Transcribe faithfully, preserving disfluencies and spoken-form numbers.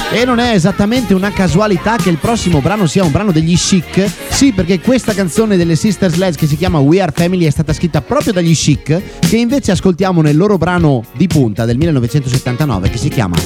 E non è esattamente una casualità che il prossimo brano sia un brano degli Chic. Sì, perché questa canzone delle Sister Sledge, che si chiama We Are Family, è stata scritta proprio dagli Chic, che invece ascoltiamo nel loro brano di punta del millenovecentosettantanove che si chiama